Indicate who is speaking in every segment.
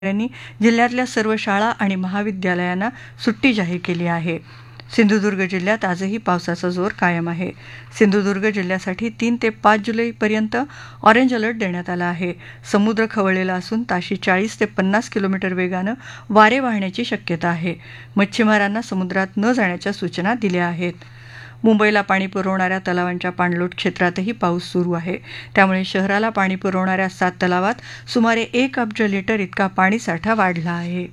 Speaker 1: यांनी जिल्ह्यातल्या सर्व शाळा आणि महाविद्यालयांना सुट्टी जाहीर केली आहे. सिंधुदुर्ग जिल्ह्यात आजही पावसाचा जोर कायम आहे. सिंधुदुर्ग जिल्ह्यासाठी 3 ते 5 जुलैपर्यंत ऑरेंज अलर्ट देण्यात आला आहे. समुद्र खवळलेला असून ताशी 40 ते 50 किलोमीटर वेगानं वारे वाहण्याची शक्यता आहे. मच्छीमारांना समुद्रात न जाण्याच्या सूचना दिल्या आहेत. मुंबईला पाणी पुरवणाऱ्या तलावांच्या पाणलोट क्षेत्रातही पाऊस सुरू आहे. त्यामुळे शहराला पाणी पुरवणाऱ्या 7 तलावात सुमारे 1 अब्ज लिटर इतका पाणीसाठा वाढला आहे.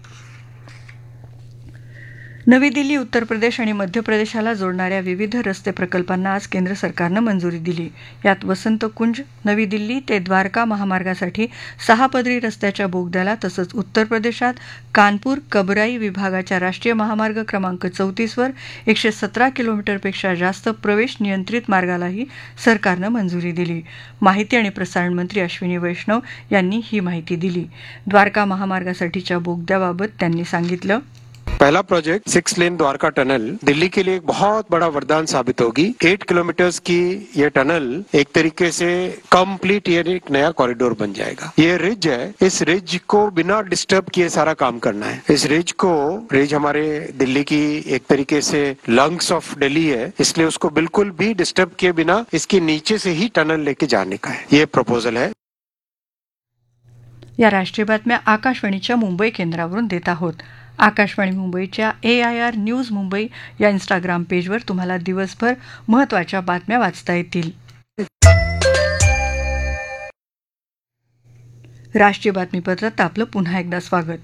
Speaker 1: नवी दिल्ली, उत्तर प्रदेश आणि मध्य प्रदेशाला जोडणाऱ्या विविध रस्ते प्रकल्पांना आज केंद्र सरकारनं मंजुरी दिली. यात वसंत कुंज, नवी दिल्ली ते द्वारका महामार्गासाठी 6 पदरी रस्त्याच्या बोगद्याला तसंच उत्तर प्रदेशात कानपूर कबराई विभागाच्या राष्ट्रीय महामार्ग क्रमांक 34 वर 117 किलोमीटरपेक्षा जास्त प्रवेश नियंत्रित मार्गालाही सरकारनं मंजुरी दिली. माहिती आणि प्रसारण मंत्री अश्विनी वैष्णव यांनी ही माहिती दिली. द्वारका महामार्गासाठीच्या बोगद्याबाबत त्यांनी सांगितलं,
Speaker 2: पहला प्रोजेक्ट 6 लेन द्वारका टनल दिल्ली के लिए एक बहुत बड़ा वरदान साबित होगी. 8 किलोमीटर्स की ये टनल एक तरीके से कंप्लीट ये एक नया कॉरिडोर बन जाएगा. ये रिज है, इस रिज को बिना डिस्टर्ब किए सारा काम करना है. इस रिज हमारे दिल्ली की एक तरीके से लंग्स ऑफ दिल्ली है, इसलिए उसको बिल्कुल भी डिस्टर्ब किए बिना इसके नीचे से ही टनल लेके जाने का है. ये प्रपोजल है.
Speaker 1: या राष्ट्रीय बातम्या आकाशवाणीच्या मुंबई केंद्रावरून देत आहोत. आकाशवाणी मुंबईच्या AIR न्यूज मुंबई या इंस्टाग्राम पेजवर तुम्हाला दिवसभर महत्त्वाच्या बातम्या वाचता येतील. राष्ट्रीय बातमीपत्रात आपलं पुन्हा एकदा स्वागत.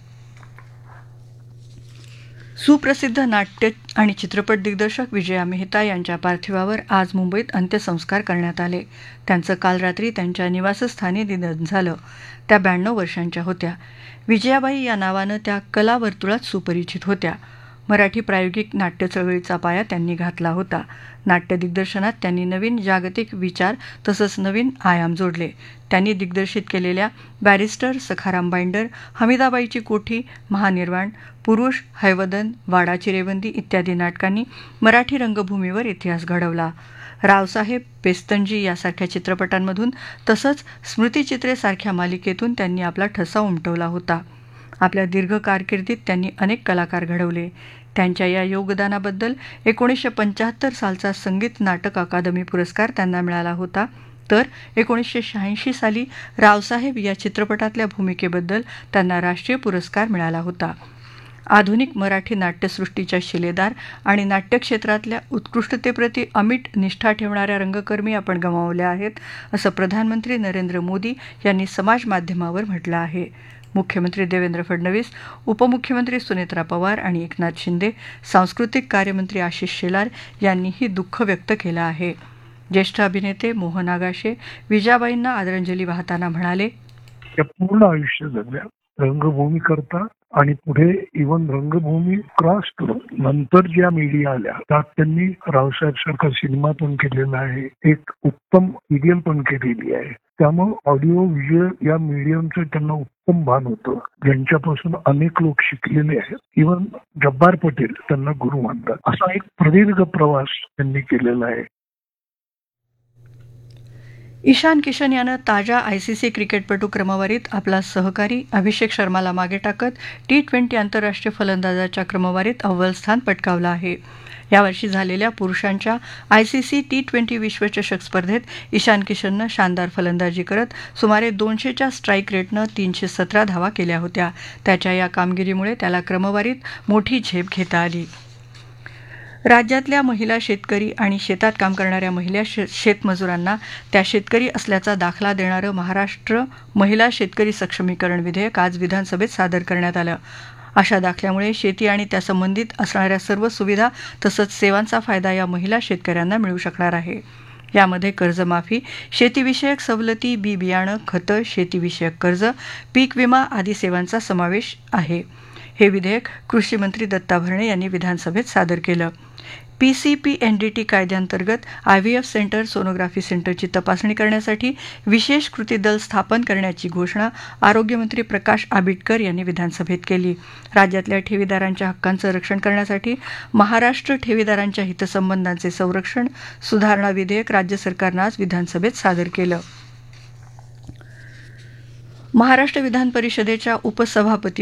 Speaker 1: सुप्रसिद्ध नाट्य आणि चित्रपट दिग्दर्शक विजया मेहता यांच्या पार्थिवावर आज मुंबईत अंत्यसंस्कार करण्यात आले. त्यांचं काल रात्री त्यांच्या निवासस्थानी निधन झालं. त्या 92 वर्षांच्या होत्या. विजयाबाई या नावानं त्या कला वर्तुळात सुपरिचित होत्या. मराठी प्रायोगिक नाट्य चळवळीचा पाया त्यांनी घातला होता. नाट्य दिग्दर्शनात त्यांनी नवीन जागतिक विचार तसंच नवीन आयाम जोडले. त्यांनी दिग्दर्शित केलेल्या बॅरिस्टर, सखाराम बाइंडर, हमीदाबाईची कोठी, महानिर्वाण, पुरुष, हैवदन, वाडाची रेवंदी इत्यादी नाटकांनी मराठी रंगभूमीवर इतिहास घडवला. रावसाहेब, पेस्तनजी यासारख्या चित्रपटांमधून तसंच स्मृतिचित्रे सारख्या मालिकेतून त्यांनी आपला ठसा उमटवला होता. आपल्या दीर्घ कारकिर्दीत त्यांनी अनेक कलाकार घडवले. त्यांच्या या योगदानाबद्दल 1975 सालचा संगीत नाटक अकादमी पुरस्कार त्यांना मिळाला होता. तर 1986 साली रावसाहेब या चित्रपटातल्या भूमिकेबद्दल त्यांना राष्ट्रीय पुरस्कार मिळाला होता. आधुनिक मराठी नाट्यसृष्टीच्या शिलेदार आणि नाट्यक्षेत्रातल्या उत्कृष्टतेप्रती अमिट निष्ठा ठेवणाऱ्या रंगकर्मी आपण गमावल्या आहेत, असं प्रधानमंत्री नरेंद्र मोदी यांनी समाज माध्यमावर म्हटलं आहे. मुख्यमंत्री देवेंद्र फडणवीस, उपमुख्यमंत्री सुनेत्रा पवार आणि एकनाथ शिंदे, सांस्कृतिक कार्यमंत्री आशिष शेलार यांनीही दुःख व्यक्त केलं आहे. ज्येष्ठ अभिनेते मोहन आगाशे विजयाबाईंना आदरांजली वाहताना म्हणाले,
Speaker 3: पूर्ण आयुष्य जगल्या रंगभूमी करता आणि पुढे इव्हन रंगभूमी क्रॉस करून नंतर ज्या मीडिया आल्या त्यात त्यांनी रावसाहेब सारखा सिनेमा पण केलेला आहे, एक उत्तम सिरियल पण केलेली आहे. त्यामुळे ऑडिओ व्हिज्युअल या मीडियमचं त्यांना उत्तम भान होतं, ज्यांच्यापासून अनेक लोक शिकलेले आहेत. इव्हन जब्बार पटेल त्यांना गुरु मानतात. असा एक प्रदीर्घ प्रवास त्यांनी केलेला आहे.
Speaker 1: ईशान किशन यानं ताज्या ICC क्रिकेटपटू क्रमवारीत आपला सहकारी अभिषेक शर्माला मागे टाकत T20 आंतरराष्ट्रीय फलंदाजाच्या क्रमवारीत अव्वल स्थान पटकावलं आहे. यावर्षी झालेल्या पुरुषांच्या ICC T20 विश्वचषक स्पर्धेत ईशान किशननं शानदार फलंदाजी करत सुमारे 200च्या स्ट्राईक रेटनं 317 धावा केल्या होत्या. त्याच्या या कामगिरीमुळे त्याला क्रमवारीत मोठी झेप घेता आली. राज्यातल्या महिला शेतकरी आणि शेतात काम करणाऱ्या महिला शेतमजुरांना त्या शेतकरी असल्याचा दाखला देणारं महाराष्ट्र महिला शेतकरी सक्षमीकरण विधेयक आज विधानसभेत सादर करण्यात आलं. अशा दाखल्यामुळे शेती आणि त्यासंबंधित असणाऱ्या सर्व सुविधा तसंच सेवांचा फायदा या महिला शेतकऱ्यांना मिळू शकणार आहे. यामध्ये कर्जमाफी, शेतीविषयक सवलती, बी बियाणं, खतं, शेतीविषयक कर्ज, पीक विमा आदी सेवांचा समावेश आहे. हे विधेयक कृषी मंत्री दत्ता भरणे यांनी विधानसभेत सादर केलं. PCPNDT कायद्याअंतर्गत IVF सेंटर, सोनोग्राफी सेंटरची तपासणी करण्यासाठी विशेष कृती दल स्थापन करण्याची घोषणा आरोग्यमंत्री प्रकाश आंबेडकर यांनी विधानसभेत केली. राज्यातल्या ठेवीदारांच्या हक्कांचं रक्षण करण्यासाठी महाराष्ट्र ठेवीदारांच्या हितसंबंधांचे संरक्षण सुधारणा विधेयक राज्य सरकारनं आज विधानसभेत सादर केलं. महाराष्ट्र विधान परिषदेच्या उपसभापती